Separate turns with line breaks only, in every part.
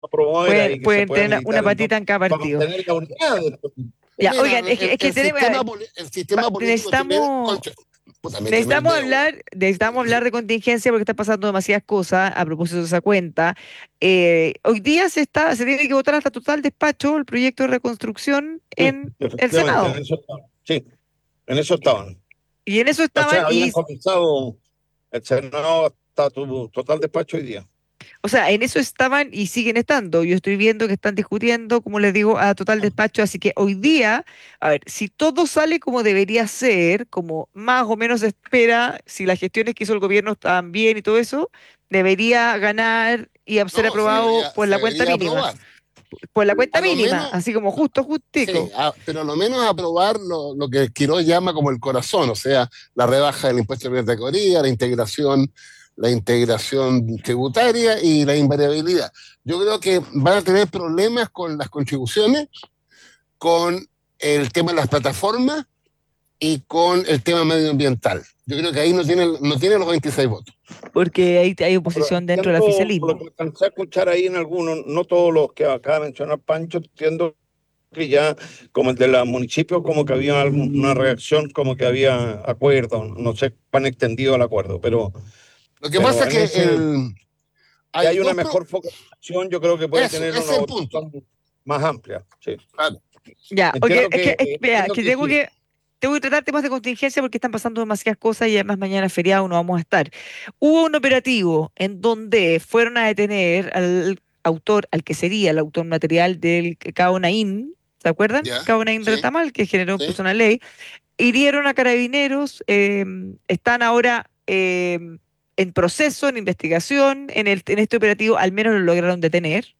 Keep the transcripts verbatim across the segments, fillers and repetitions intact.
a promover
Pueden,
ahí que se
pueden
pueda
tener una
militar en dos
patita en cada
para
partido.
mantener la unidad del país.
Ya,
Mira,
oigan, es que,
el,
es que
el
tenemos, a
sistema,
ver,
poli- el
va-
sistema político chileno,
necesitamos,
concha, puta, me quemé el
necesitamos
dedo, güey.
hablar, necesitamos hablar de contingencia porque están pasando demasiadas cosas a propósito de esa cuenta. Eh, hoy día se está, se tiene que votar hasta total despacho el proyecto de reconstrucción
Sí,
en el
efectivamente, en
Senado.
eso estaban. Sí, en eso estaban.
Y en eso
O
estaban,
sea, habían
y
comenzado el Senado hasta tu total despacho hoy día.
o sea, en eso estaban y siguen estando. Yo estoy viendo que están discutiendo, como les digo, a total despacho. Así que hoy día, a ver, si todo sale como debería ser, como más o menos se espera, si las gestiones que hizo el gobierno estaban bien y todo eso, debería ganar y ser
No, se
aprobado
debería,
por
se
la cuenta
debería
mínima.
aprobar.
Por la cuenta
A lo
mínima,
menos,
así como justo,
sí,
justico.
a- pero a lo menos aprobar lo, lo que Quiroz llama como el corazón, o sea, la rebaja del impuesto de categoría, la integración, la integración tributaria y la invariabilidad. Yo creo que van a tener problemas con las contribuciones, con el tema de las plataformas y con el tema medioambiental. Yo creo que ahí no tiene, no tiene los veintiséis votos.
Porque hay, hay
Pero
oposición dentro del
entiendo, por lo
oficialismo.
que alcancé a escuchar ahí en algunos, no todos los que acaba de mencionar Pancho, entiendo que ya, como el de los municipios, como que había alguna reacción, como que había acuerdo, no sé cuán extendido el acuerdo, pero,
Lo que pasa
pero
es
en
que
ese,
el,
si
hay
hay una
dos... Pro,
mejor focalización, yo creo que puede
eso,
tener
ese
una
es el punto.
votación más amplia. Sí.
Claro.
Ya, ok,
Entiendo
es que,
que,
es que, vea,
entiendo
que
que
tengo
sí.
que, tengo que tratar temas de contingencia porque están pasando demasiadas cosas y además mañana es feriado no vamos a estar. Hubo un operativo en donde fueron a detener al autor, al que sería el autor material del Cabo Naín, ¿se acuerdan?
Ya,
Cabo Naín
sí,
Retamal, que generó
sí.
incluso una ley. Hirieron a carabineros, eh, están ahora eh, en proceso, en investigación, en, el, en este operativo al menos lo lograron detener.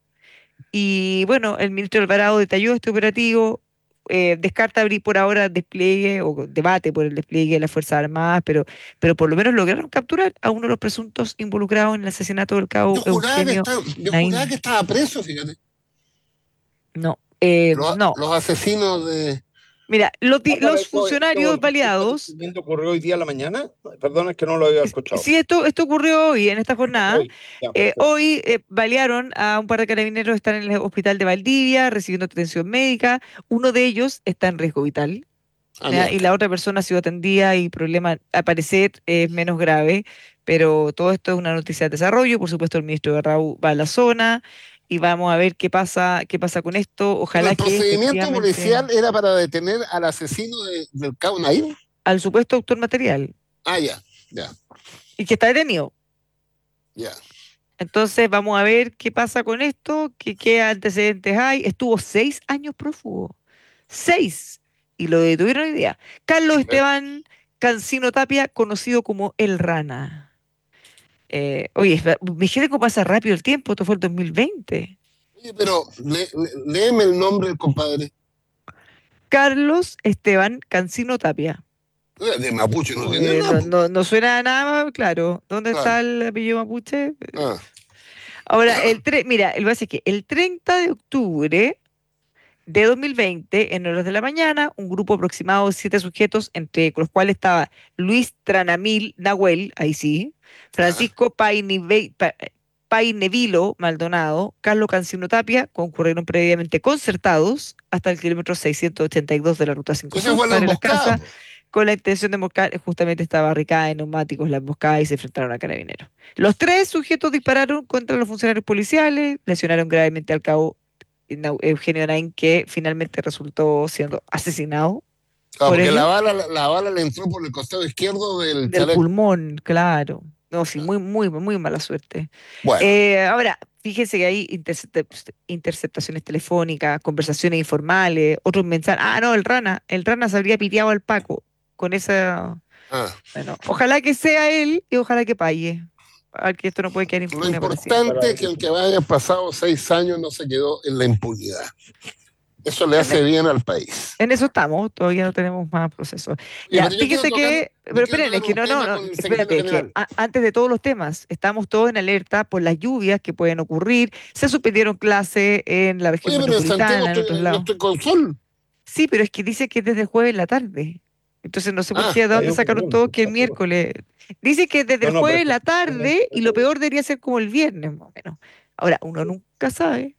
Y bueno, el ministro Alvarado detalló este operativo, eh, descarta abrir por ahora despliegue o debate por el despliegue de las Fuerzas Armadas, pero, pero por lo menos lograron capturar a uno de los presuntos involucrados en el asesinato del cabo
Yo juraba que
Eugenio
estaba, yo juraba que
Naín.
estaba preso, fíjate.
No, eh,
Los,
no.
los asesinos de...
Mira, los, di-
Bárbara,
los
esto, esto,
funcionarios
este
baleados,
acontecimiento ocurrió hoy día a la mañana. Perdón, es que no lo había
es-
escuchado.
sí, esto, esto ocurrió hoy en esta jornada.
Hoy, ya,
Eh,
perfecto.
hoy eh, balearon a un par de carabineros que están en el hospital de Valdivia recibiendo atención médica. Uno de ellos está en riesgo vital.
Ah,
¿Ya?
mira.
Y la otra persona ha sido atendida y problema, al parecer, es menos grave, pero todo esto es una noticia de desarrollo. Por supuesto, el ministro de Raúl va a la zona y vamos a ver qué pasa, qué pasa con esto.
Pero
Ojalá
el
que
procedimiento
efectivamente
policial era para detener al asesino de- del Cabo Naim.
al supuesto autor material
Ah, ya, ya,
y que está detenido.
ya.
Entonces, vamos a ver qué pasa con esto, qué, qué antecedentes hay. Estuvo seis años prófugo. Seis. Y lo detuvieron hoy día. Carlos
Eh,
Esteban Cancino Tapia, conocido como El Rana. Eh, oye, espera, me dijiste cómo pasa rápido el tiempo, esto fue el dos mil veinte.
Oye, pero lé- lé- léeme el nombre del compadre.
Carlos Esteban Cancino Tapia.
Eh, De Mapuche no tiene
Eh,
nada,
no,
po.
no, no suena nada más claro. ¿Dónde
Claro.
está el apellido mapuche?
Ah,
Ahora, el tre- mira, el base es que el treinta de octubre de dos mil veinte, en horas de la mañana, un grupo aproximado de siete sujetos, entre los cuales estaba Luis Tranamil Nahuel, ahí sí,
ya.
Francisco Painive- Pa- Painevilo Maldonado, Carlos Cancino Tapia, concurrieron previamente concertados hasta el kilómetro seiscientos ochenta y dos de la Ruta cinco
Esa
Sur,
fue la
Padre Las
emboscada,
Casas,
po.
con la intención de emboscar justamente esta barricada de neumáticos, la emboscada y se enfrentaron a carabineros. Los tres sujetos dispararon contra los funcionarios policiales, lesionaron gravemente al cabo Nau- Eugenio Nain, que finalmente resultó siendo asesinado
Claro,
por
porque la
ellos,
bala, la bala le entró por el costado izquierdo del
del
chaleco.
pulmón, claro. No, sí, muy, muy, muy mala suerte.
Bueno,
Eh, ahora, fíjense que hay intercepta- interceptaciones telefónicas, conversaciones informales, otros mensajes. Ah, no, el Rana, el Rana se habría piteado al Paco con esa.
ah,
Bueno, ojalá que sea él y ojalá que pague. Al que esto no puede quedar
lo
impune para siempre.
importante es que aunque hayan pasado seis años no se quedó en la impunidad. Eso le
En,
hace bien al país.
en eso estamos, todavía no tenemos más procesos.
Oye,
Ya,
pero yo quiero
fíjese
tocar,
que,
yo
pero
quiero
esperen, es
tocar
que
un
no, no,
tema
no,
con el secretario
espérate, es que
general.
a- antes de todos los temas, estamos todos en alerta por las lluvias que pueden ocurrir. Se suspendieron clases en la región
Oye, pero en Santiago
metropolitana, en
estoy,
otros
yo
lados.
estoy con sol.
Sí, pero es que dice que es desde el jueves en la tarde. Entonces no sé por
Ah,
qué, de
Ahí
dónde sacaron
ocurrió,
todos que el
está todo.
miércoles. Dice que desde
No,
el
no, pero
jueves
es
en
que
la tarde y lo
efectivamente,
peor debería ser como el viernes, más o menos. Ahora, uno nunca sabe